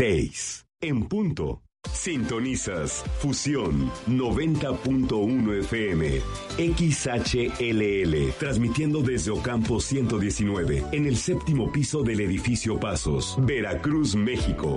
6 en punto. Sintonizas Fusión 90.1 FM XHLL, transmitiendo desde Ocampo 119 en el séptimo piso del edificio Pasos, Veracruz, México.